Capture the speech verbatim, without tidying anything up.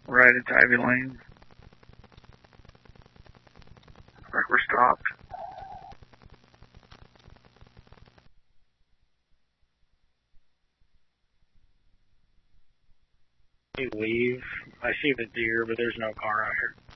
right into Ivy Lane. Right, we're stopped. We leave. I see the deer, but there's no car out here.